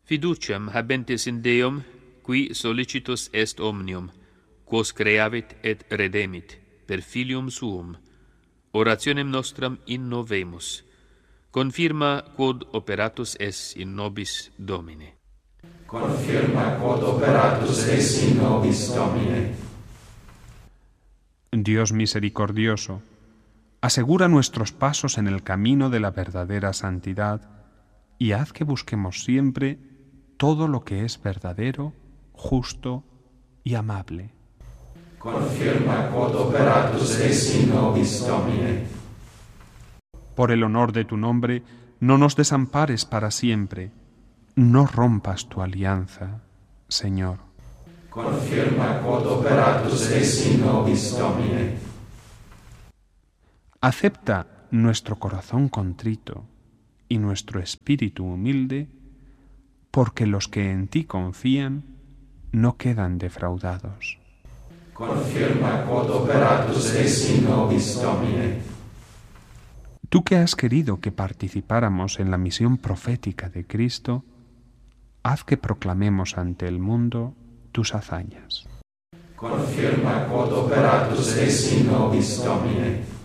Fiduciam habentes in Deum, qui solicitus est omnium, quos creavit et redemit, per Filium Suum, orationem nostram innovemus, confirma quod operatus es in nobis Domine. Confirma quod operatus es in nobis Domine. Dios misericordioso, asegura nuestros pasos en el camino de la verdadera santidad y haz que busquemos siempre todo lo que es verdadero, justo y amable. Confirma quod operatus es in nobis Domine. Por el honor de tu nombre, no nos desampares para siempre, no rompas tu alianza, Señor. Confirma quod operatus es in nobis Domine. Acepta nuestro corazón contrito y nuestro espíritu humilde, porque los que en ti confían no quedan defraudados. Confirma quod operatus es in nobis Domine. Tú que has querido que participáramos en la misión profética de Cristo, haz que proclamemos ante el mundo tus hazañas. Confirma quod operatus es in nobis Domine.